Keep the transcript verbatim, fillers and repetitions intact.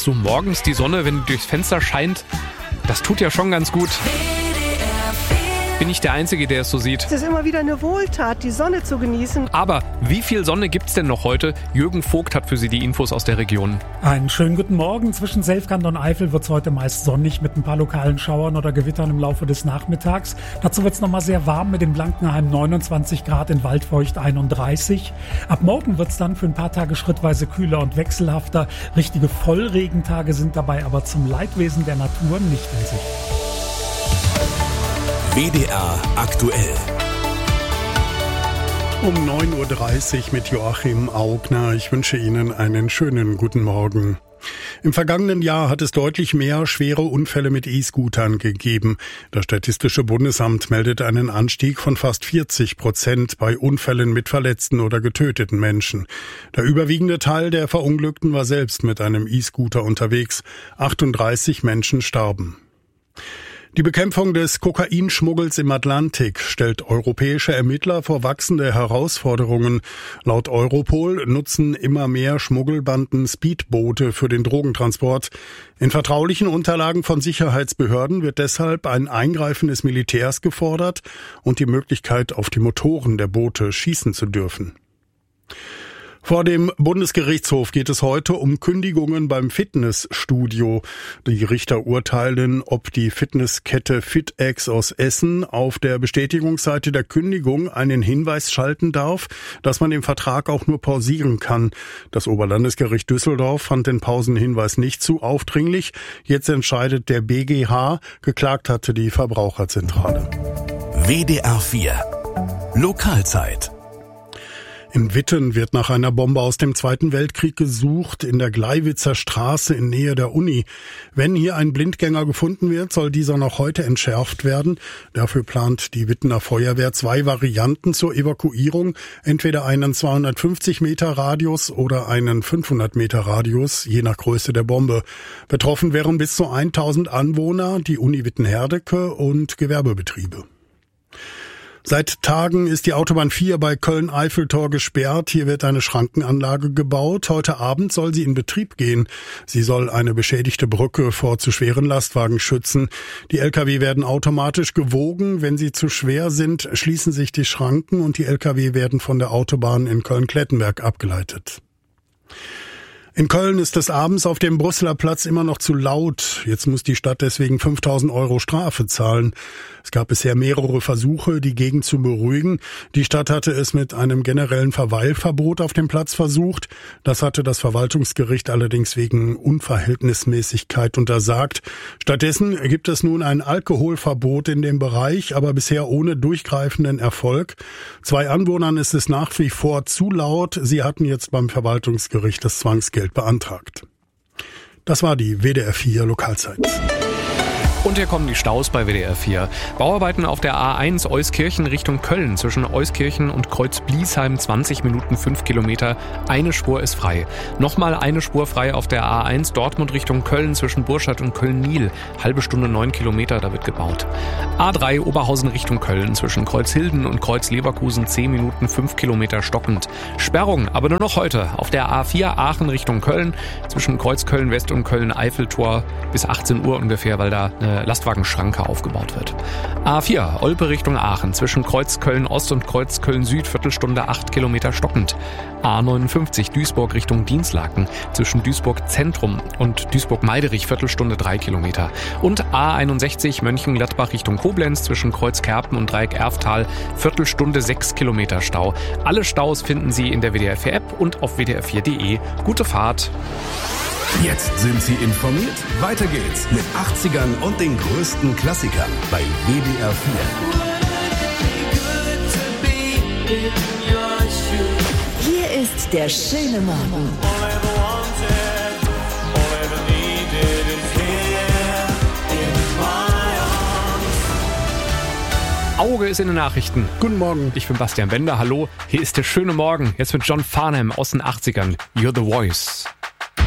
so morgens die Sonne, wenn die durchs Fenster scheint, das tut ja schon ganz gut. Bin ich der Einzige, der es so sieht. Es ist immer wieder eine Wohltat, die Sonne zu genießen. Aber wie viel Sonne gibt's denn noch heute? Jürgen Vogt hat für Sie die Infos aus der Region. Einen schönen guten Morgen. Zwischen Selfkant und Eifel wird's heute meist sonnig mit ein paar lokalen Schauern oder Gewittern im Laufe des Nachmittags. Dazu wird's nochmal sehr warm mit in Blankenheim neunundzwanzig Grad, in Waldfeucht einunddreißig. Ab morgen wird's dann für ein paar Tage schrittweise kühler und wechselhafter. Richtige Vollregentage sind dabei aber zum Leidwesen der Natur nicht in Sicht. W D R aktuell. Um neun Uhr dreißig mit Joachim Augner. Ich wünsche Ihnen einen schönen guten Morgen. Im vergangenen Jahr hat es deutlich mehr schwere Unfälle mit E-Scootern gegeben. Das Statistische Bundesamt meldet einen Anstieg von fast vierzig Prozent bei Unfällen mit verletzten oder getöteten Menschen. Der überwiegende Teil der Verunglückten war selbst mit einem E-Scooter unterwegs. achtunddreißig Menschen starben. Die Bekämpfung des Kokainschmuggels im Atlantik stellt europäische Ermittler vor wachsende Herausforderungen. Laut Europol nutzen immer mehr Schmuggelbanden Speedboote für den Drogentransport. In vertraulichen Unterlagen von Sicherheitsbehörden wird deshalb ein Eingreifen des Militärs gefordert und die Möglichkeit, auf die Motoren der Boote schießen zu dürfen. Vor dem Bundesgerichtshof geht es heute um Kündigungen beim Fitnessstudio. Die Richter urteilen, ob die Fitnesskette FitX aus Essen auf der Bestätigungsseite der Kündigung einen Hinweis schalten darf, dass man den Vertrag auch nur pausieren kann. Das Oberlandesgericht Düsseldorf fand den Pausenhinweis nicht zu aufdringlich. Jetzt entscheidet der B G H, geklagt hatte die Verbraucherzentrale. W D R vier Lokalzeit. In Witten wird nach einer Bombe aus dem Zweiten Weltkrieg gesucht, in der Gleiwitzer Straße in Nähe der Uni. Wenn hier ein Blindgänger gefunden wird, soll dieser noch heute entschärft werden. Dafür plant die Wittener Feuerwehr zwei Varianten zur Evakuierung, entweder einen zweihundertfünfzig Meter Radius oder einen fünfhundert Meter Radius, je nach Größe der Bombe. Betroffen wären bis zu tausend Anwohner, die Uni Witten-Herdecke und Gewerbebetriebe. Seit Tagen ist die Autobahn vier bei Köln-Eiffeltor gesperrt. Hier wird eine Schrankenanlage gebaut. Heute Abend soll sie in Betrieb gehen. Sie soll eine beschädigte Brücke vor zu schweren Lastwagen schützen. Die L K W werden automatisch gewogen. Wenn sie zu schwer sind, schließen sich die Schranken und die L K W werden von der Autobahn in Köln-Klettenberg abgeleitet. In Köln ist es abends auf dem Brüsseler Platz immer noch zu laut. Jetzt muss die Stadt deswegen fünftausend Euro Strafe zahlen. Es gab bisher mehrere Versuche, die Gegend zu beruhigen. Die Stadt hatte es mit einem generellen Verweilverbot auf dem Platz versucht. Das hatte das Verwaltungsgericht allerdings wegen Unverhältnismäßigkeit untersagt. Stattdessen gibt es nun ein Alkoholverbot in dem Bereich, aber bisher ohne durchgreifenden Erfolg. Zwei Anwohnern ist es nach wie vor zu laut. Sie hatten jetzt beim Verwaltungsgericht das Zwangsgeld beantragt. Das war die W D R vier Lokalzeit. Und hier kommen die Staus bei W D R vier. Bauarbeiten auf der A eins Euskirchen Richtung Köln zwischen Euskirchen und Kreuz-Bliesheim zwanzig Minuten fünf Kilometer. Eine Spur ist frei. Nochmal eine Spur frei auf der A eins Dortmund Richtung Köln zwischen Burscheid und Köln-Niel. Halbe Stunde neun Kilometer, da wird gebaut. A drei Oberhausen Richtung Köln zwischen Kreuzhilden und Kreuz-Leverkusen zehn Minuten fünf Kilometer stockend. Sperrung, aber nur noch heute auf der A vier Aachen Richtung Köln zwischen Kreuz Köln-West und Köln-Eiffeltor bis achtzehn Uhr ungefähr, weil da eine Lastwagenschranke aufgebaut wird. A vier Olpe Richtung Aachen zwischen Kreuz Köln-Ost und Kreuz Köln-Süd Viertelstunde acht Kilometer stockend. A neunundfünfzig Duisburg Richtung Dienstlaken zwischen Duisburg Zentrum und Duisburg-Meiderich Viertelstunde drei Kilometer. Und A einundsechzig Mönchengladbach Richtung Koblenz zwischen Kreuz Kerpen und Dreieck Erftal Viertelstunde sechs Kilometer Stau. Alle Staus finden Sie in der W D R vier App und auf w d r vier punkt de. Gute Fahrt! Jetzt sind Sie informiert. Weiter geht's mit achtzigern und den größten Klassikern bei W D R vier. Hier ist der schöne Morgen. Auge ist in den Nachrichten. Guten Morgen. Ich bin Bastian Bender. Hallo. Hier ist der schöne Morgen. Jetzt mit John Farnham aus den achtzigern. You're the Voice.